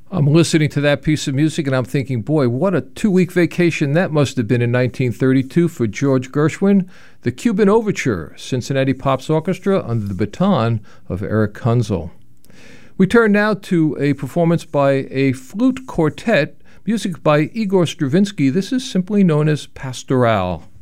I'm listening to that piece of music and I'm thinking, boy, what a 2-week vacation that must have been in 1932 for George Gershwin. The Cuban Overture, Cincinnati Pops Orchestra under the baton of Eric Kunzel. We turn now to a performance by a flute quartet, music by Igor Stravinsky. This is simply known as Pastoral.